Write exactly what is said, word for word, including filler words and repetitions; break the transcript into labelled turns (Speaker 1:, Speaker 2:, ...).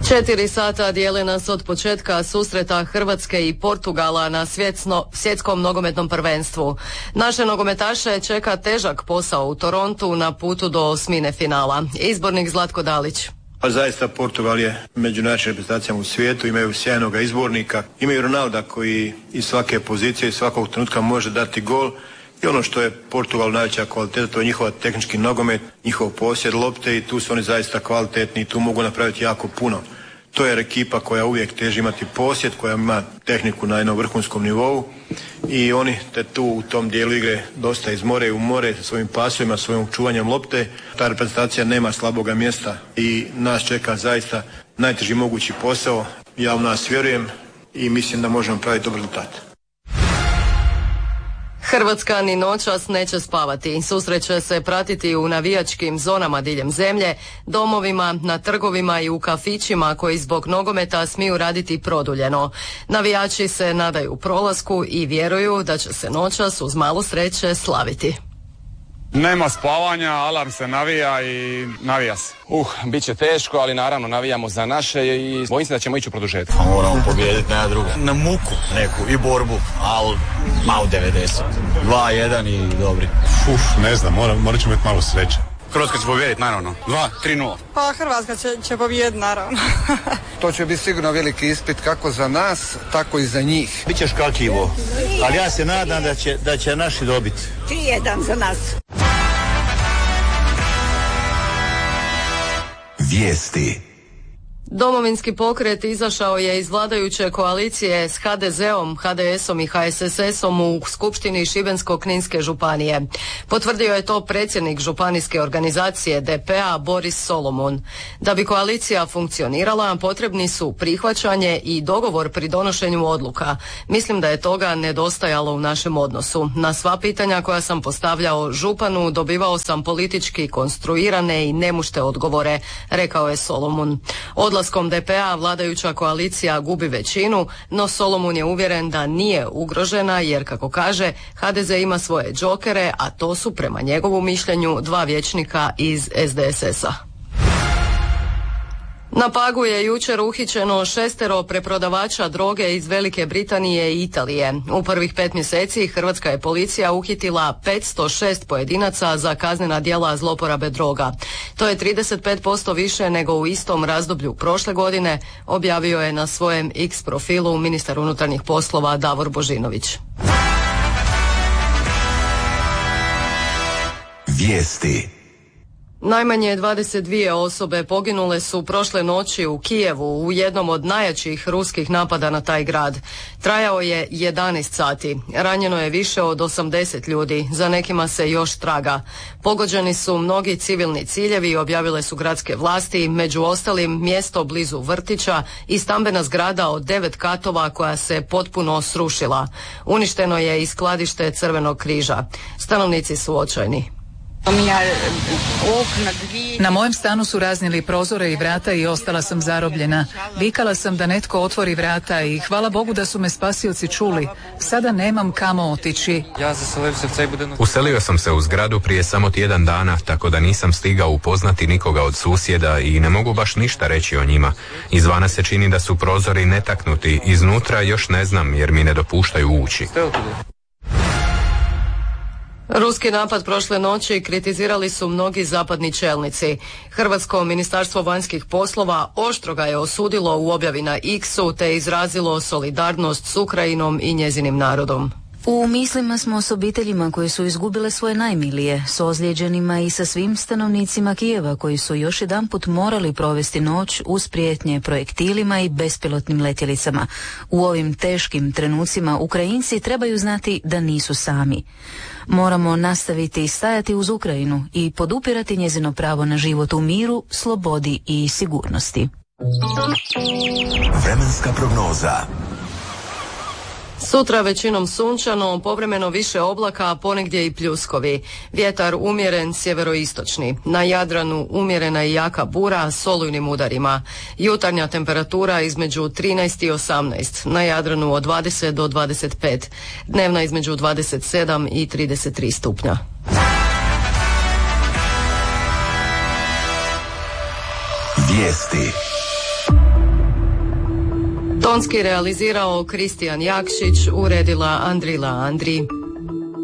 Speaker 1: Četiri sata dijele nas od početka susreta Hrvatske i Portugala na svjetsno, svjetskom nogometnom prvenstvu. Naše nogometaše čeka težak posao u Torontu na putu do osmine finala. Izbornik Zlatko Dalić.
Speaker 2: Pa zaista Portugal je među najjačim reprezentacijama u svijetu, imaju sjajnog izbornika, imaju Ronalda koji iz svake pozicije i svakog trenutka može dati gol. I ono što je Portugal najveća kvaliteta, to je njihova tehnički nogomet, njihov posjed lopte i tu su oni zaista kvalitetni i tu mogu napraviti jako puno. To je ekipa koja uvijek teži imati posjed, koja ima tehniku na jednom vrhunskom nivou i oni te tu u tom dijelu igre dosta izmore u more sa svojim pasovima, svojim čuvanjem lopte. Ta reprezentacija nema slaboga mjesta i nas čeka zaista najteži mogući posao. Ja u nas vjerujem i mislim da možemo praviti dobar rezultat.
Speaker 1: Hrvatska ni noćas neće spavati. Susreće se pratiti u navijačkim zonama diljem zemlje, domovima, na trgovima i u kafićima koji zbog nogometa smiju raditi produljeno. Navijači se nadaju prolasku i vjeruju da će se noćas uz malo sreće slaviti.
Speaker 3: Nema spavanja, alarm se navija i navija se.
Speaker 4: Uh, bit će teško, ali naravno navijamo za naše i bojim se da ćemo ići u produžetku.
Speaker 5: Moramo pobijediti, nema druga. Na muku neku i borbu, ali malo devedeset. dva jedan i dobri.
Speaker 6: Uf, ne znam, mora, morat ćemo imati malo sreće.
Speaker 3: Hrvatska će pobijediti, naravno. dva tri nula.
Speaker 7: Pa Hrvatska će, će pobijediti, naravno.
Speaker 8: To će biti sigurno veliki ispit kako za nas, tako i za njih.
Speaker 5: Biće škakljivo, ali ja se nadam da će, da će naši dobiti.
Speaker 9: tri jedan za nas.
Speaker 10: Vijesti.
Speaker 1: Domovinski pokret izašao je iz vladajuće koalicije s ha de zeom, ha de esom i ha es es esom u Skupštini Šibensko-kninske županije. Potvrdio je to predsjednik županijske organizacije de pe a Boris Solomon. Da bi koalicija funkcionirala, potrebni su prihvaćanje i dogovor pri donošenju odluka. Mislim da je toga nedostajalo u našem odnosu. Na sva pitanja koja sam postavljao županu dobivao sam politički konstruirane i nemušte odgovore, rekao je Solomon. Odlaskom de pe a vladajuća koalicija gubi većinu, no Solomon je uvjeren da nije ugrožena jer, kako kaže, ha de ze ima svoje džokere, a to su prema njegovu mišljenju dva vijećnika iz es de es esa. Na Pagu je jučer uhićeno šestero preprodavača droge iz Velike Britanije i Italije. U prvih pet mjeseci hrvatska je policija uhitila petsto šest pojedinaca za kaznena djela zloporabe droga. To je trideset pet posto više nego u istom razdoblju prošle godine, objavio je na svojem X profilu ministar unutarnjih poslova Davor Božinović.
Speaker 10: Vijesti.
Speaker 1: Najmanje dvadeset dvije osobe poginule su prošle noći u Kijevu u jednom od najjačih ruskih napada na taj grad. Trajao je jedanaest sati. Ranjeno je više od osamdeset ljudi, za nekima se još traga. Pogođeni su mnogi civilni ciljevi, objavile su gradske vlasti, među ostalim mjesto blizu vrtića i stambena zgrada od devet katova koja se potpuno srušila. Uništeno je i skladište Crvenog križa. Stanovnici su očajni.
Speaker 11: Na mojem stanu su raznijeli prozore i vrata i ostala sam zarobljena. Vikala sam da netko otvori vrata i hvala Bogu da su me spasioci čuli. Sada nemam kamo otići.
Speaker 12: Uselio sam se u zgradu prije samo tjedan dana, tako da nisam stigao upoznati nikoga od susjeda i ne mogu baš ništa reći o njima. Izvana se čini da su prozori netaknuti, iznutra još ne znam jer mi ne dopuštaju ući.
Speaker 1: Ruski napad prošle noći kritizirali su mnogi zapadni čelnici. Hrvatsko ministarstvo vanjskih poslova oštro ga je osudilo u objavi na X-u te izrazilo solidarnost s Ukrajinom i njezinim narodom.
Speaker 13: U mislima smo s obiteljima koje su izgubile svoje najmilije, s ozlijeđenima i sa svim stanovnicima Kijeva koji su još jedanput morali provesti noć uz prijetnje projektilima i bespilotnim letjelicama. U ovim teškim trenucima Ukrajinci trebaju znati da nisu sami. Moramo nastaviti stajati uz Ukrajinu i podupirati njezino pravo na život u miru, slobodi i sigurnosti.
Speaker 10: Vremenska prognoza.
Speaker 1: Sutra većinom sunčano, povremeno više oblaka, a ponegdje i pljuskovi. Vjetar umjeren sjeveroistočni. Na Jadranu umjerena i jaka bura s olujnim udarima. Jutarnja temperatura između trinaest i osamnaest. Na Jadranu od dvadeset do dvadeset pet. Dnevna između dvadeset sedam i trideset tri stupnja.
Speaker 10: Vijesti.
Speaker 1: Tonski realizirao Kristijan Jakšić, uredila Andrila Andri.